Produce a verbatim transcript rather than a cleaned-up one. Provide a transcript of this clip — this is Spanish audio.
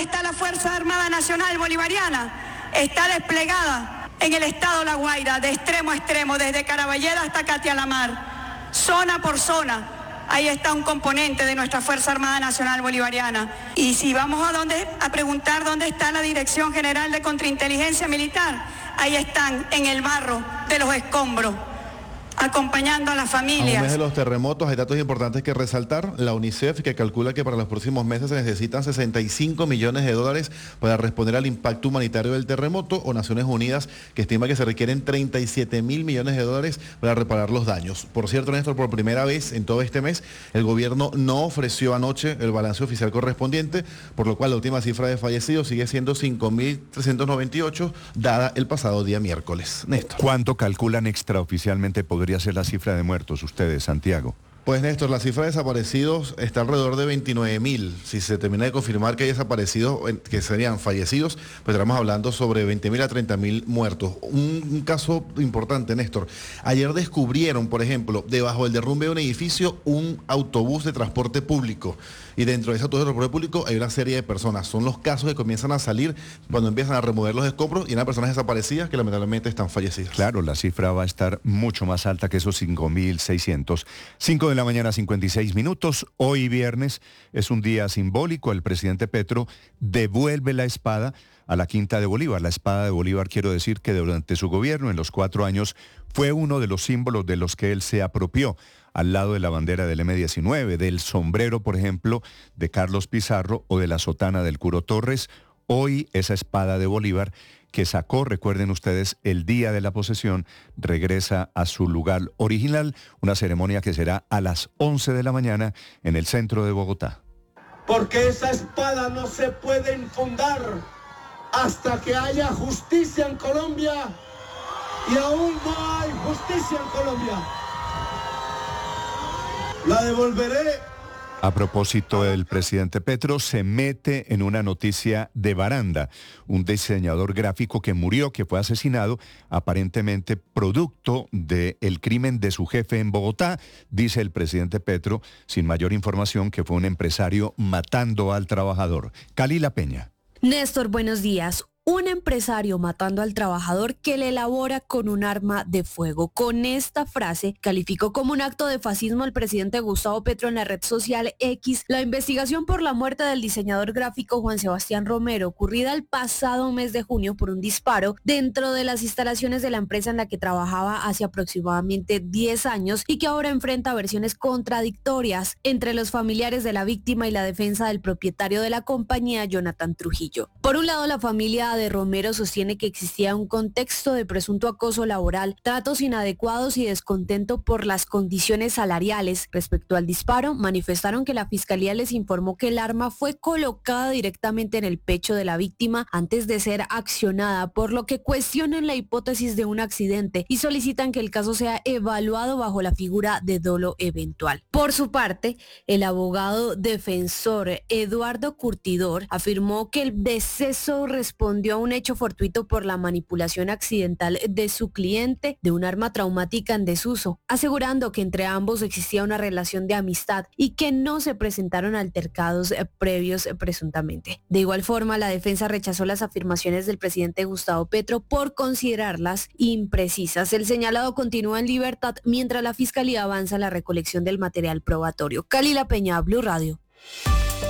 está la Fuerza Armada Nacional Bolivariana? Está desplegada en el estado La Guaira, de extremo a extremo, desde Caraballeda hasta Catialamar, zona por zona. Ahí está un componente de nuestra Fuerza Armada Nacional Bolivariana. Y si vamos a, dónde, a preguntar dónde está la Dirección General de Contrainteligencia Militar, ahí están, en el barro de los escombros, acompañando a las familias. A un mes de los terremotos hay datos importantes que resaltar. La UNICEF, que calcula que para los próximos meses se necesitan sesenta y cinco millones de dólares para responder al impacto humanitario del terremoto, o Naciones Unidas, que estima que se requieren treinta y siete mil millones de dólares para reparar los daños. Por cierto, Néstor, por primera vez en todo este mes, el gobierno no ofreció anoche el balance oficial correspondiente, por lo cual la última cifra de fallecidos sigue siendo cinco mil trescientos noventa y ocho, dada el pasado día miércoles. Néstor. ¿Cuánto calculan extraoficialmente podría ser la cifra de muertos ustedes, Santiago? Pues Néstor, la cifra de desaparecidos está alrededor de veintinueve mil. Si se termina de confirmar que hay desaparecidos, que serían fallecidos, pues estamos hablando sobre veinte mil a treinta mil muertos. Un, un caso importante, Néstor. Ayer descubrieron, por ejemplo, debajo del derrumbe de un edificio, un autobús de transporte público. Y dentro de ese autobús de transporte público hay una serie de personas. Son los casos que comienzan a salir cuando empiezan a remover los escombros y hay personas desaparecidas que lamentablemente están fallecidas. Claro, la cifra va a estar mucho más alta que esos cinco mil seiscientos. cinco de la mañana, cincuenta y seis minutos. Hoy viernes es un día simbólico. El presidente Petro devuelve la espada a la Quinta de Bolívar. La espada de Bolívar, quiero decir que durante su gobierno, en los cuatro años, fue uno de los símbolos de los que él se apropió, al lado de la bandera del eme diecinueve, del sombrero, por ejemplo, de Carlos Pizarro o de la sotana del Curo Torres. Hoy esa espada de Bolívar que sacó, recuerden ustedes, el día de la posesión, regresa a su lugar original, una ceremonia que será a las once de la mañana en el centro de Bogotá. Porque esa espada no se puede infundar hasta que haya justicia en Colombia, y aún no hay justicia en Colombia. La devolveré. A propósito, el presidente Petro se mete en una noticia de Baranda, un diseñador gráfico que murió, que fue asesinado, aparentemente producto del crimen de su jefe en Bogotá. Dice el presidente Petro, sin mayor información, que fue un empresario matando al trabajador. Kalila Peña. Néstor, buenos días. Un empresario matando al trabajador que le elabora con un arma de fuego. Con esta frase calificó como un acto de fascismo el presidente Gustavo Petro en la red social X la investigación por la muerte del diseñador gráfico Juan Sebastián Romero, ocurrida el pasado mes de junio por un disparo dentro de las instalaciones de la empresa en la que trabajaba hace aproximadamente diez años y que ahora enfrenta versiones contradictorias entre los familiares de la víctima y la defensa del propietario de la compañía, Jonathan Trujillo. Por un lado, la familia de Romero sostiene que existía un contexto de presunto acoso laboral, tratos inadecuados y descontento por las condiciones salariales. Respecto al disparo, manifestaron que la fiscalía les informó que el arma fue colocada directamente en el pecho de la víctima antes de ser accionada, por lo que cuestionan la hipótesis de un accidente y solicitan que el caso sea evaluado bajo la figura de dolo eventual. Por su parte, el abogado defensor Eduardo Curtidor afirmó que el deceso respondió a un hecho fortuito por la manipulación accidental de su cliente de un arma traumática en desuso, asegurando que entre ambos existía una relación de amistad y que no se presentaron altercados previos presuntamente. De igual forma, la defensa rechazó las afirmaciones del presidente Gustavo Petro por considerarlas imprecisas. El señalado continúa en libertad mientras la fiscalía avanza en la recolección del material probatorio. Kalila Peña, Blue Radio.